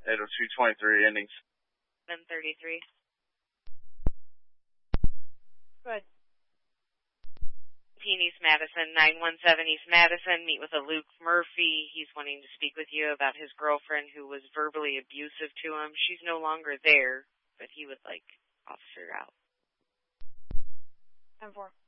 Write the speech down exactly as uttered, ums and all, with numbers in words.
eight oh two twenty-three, endings. seven thirty-three. Good. East Madison, nine one seven East Madison. Meet with a Luke Murphy. He's wanting to speak with you about his girlfriend who was verbally abusive to him. She's no longer there, but he would like officer out. ten four.